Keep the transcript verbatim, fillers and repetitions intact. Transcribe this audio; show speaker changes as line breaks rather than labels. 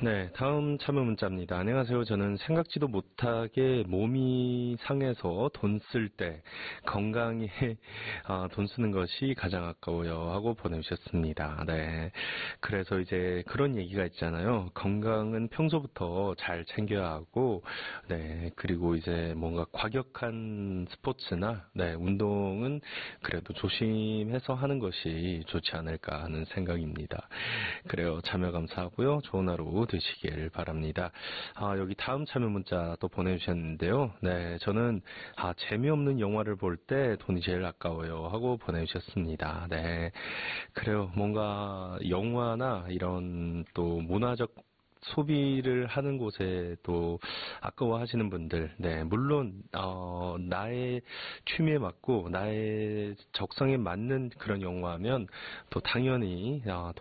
네, 다음 참여 문자입니다. 안녕하세요. 저는 생각지도 못하게 몸이 상해서 돈 쓸 때 건강에 아, 돈 쓰는 것이 가장 아까워요 하고 보내주셨습니다. 네, 그래서 이제 그런 얘기가 있잖아요. 건강은 평소부터 잘 챙겨야 하고, 네, 그리고 이제 뭔가 과격한 스포츠나 네, 운동은 그래도 조심해서 하는 것이 좋지 않을까 하는 생각입니다. 그래요. 참여 감사하고요. 좋은 하루 되시길 바랍니다. 아, 여기 다음 참여 문자 또 보내주셨는데요. 네, 저는 아, 재미없는 영화를 볼 때 돈이 제일 아까워요 하고 보내주셨습니다. 네, 그래요. 뭔가 영화나 이런 또 문화적 소비를 하는 곳에 또 아까워하시는 분들, 네, 물론 어, 나의 취미에 맞고 나의 적성에 맞는 그런 영화면 또 당연히 어,